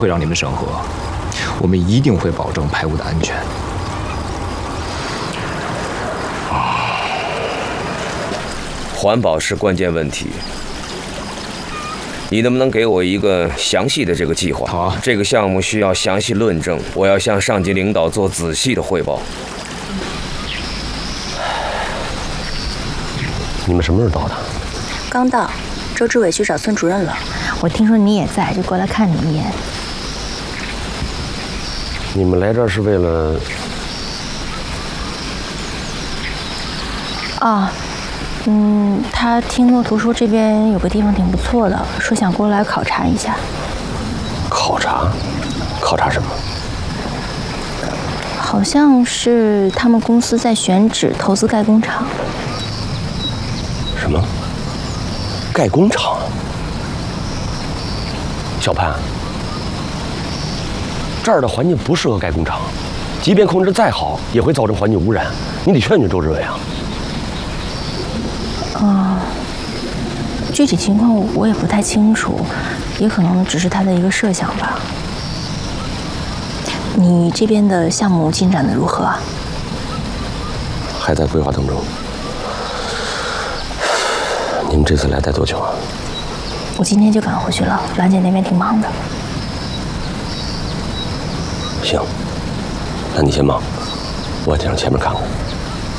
会让你们审核，我们一定会保证排污的安全。 环保是关键问题，你能不能给我一个详细的这个计划？ 好啊， 这个项目需要详细论证，我要向上级领导做仔细的汇报。 你们什么时候到的？ 刚到，周志伟去找孙主任了。 我听说你也在，就过来看你一眼。 你们来这儿是为了…… 啊，他听骆图说这边有个地方挺不错的，说想过来考察一下。 考察？考察什么？ 好像是他们公司在选址投资盖工厂。 什么？盖工厂？小潘，这儿的环境不适合盖工厂，即便控制再好，也会造成环境污染。你得劝劝周志伟啊。 具体情况我也不太清楚，也可能只是他的一个设想吧。你这边的项目进展的如何啊？ 还在规划当中。你们这次来待多久啊？ 我今天就赶回去了，兰姐那边挺忙的。 行，那你先忙，我得上前面看看。